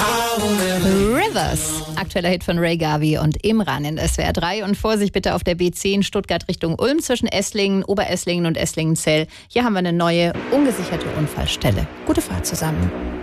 Rivers, aktueller Hit von Ray Gavi und Imran in SWR 3. Und Vorsicht bitte auf der B10 Stuttgart Richtung Ulm zwischen Esslingen, Oberesslingen und Esslingenzell. Hier haben wir eine neue, ungesicherte Unfallstelle. Gute Fahrt zusammen.